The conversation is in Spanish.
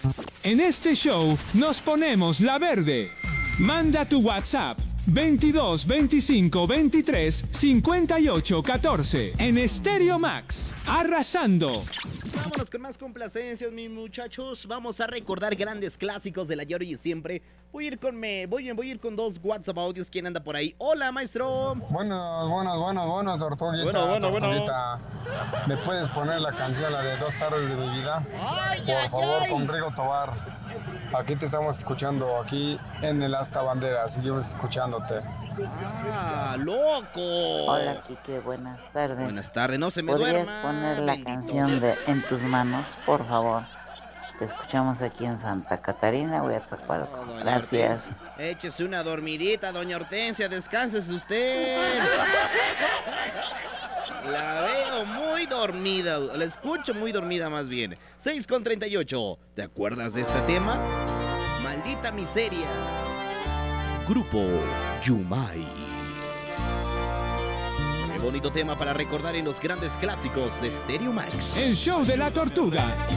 En este show nos ponemos la verde. Manda tu WhatsApp 22 25 23 58 14 en Stereo Max, arrasando. Vámonos con más complacencias, mis muchachos. Vamos a recordar grandes clásicos del ayer y siempre. Voy a ir con dos WhatsApp audios. ¿Quién anda por ahí? Hola, maestro. Buenas, Tortuguita. Tortuguita. ¿Me puedes poner la canción, la de 2 tardes de mi vida? Por favor, con Rigo Tobar. Aquí te estamos escuchando, aquí en el Asta Bandera. Seguimos escuchándote. ¡Ah, loco! Hola, Quique, buenas tardes. Buenas tardes, no se me ¿Podrías duerma. poner la canción de En tus manos, por favor? Te escuchamos aquí en Santa Catarina, Huiatzacoalco. Gracias. Échese una dormidita, doña Hortensia, descánsese usted. La veo muy dormida, la escucho muy dormida más bien. 6:38. ¿Te acuerdas de este tema? Maldita miseria. Grupo Yumai. Qué bonito tema para recordar en los grandes clásicos de Stereo Max. El show de la tortuga.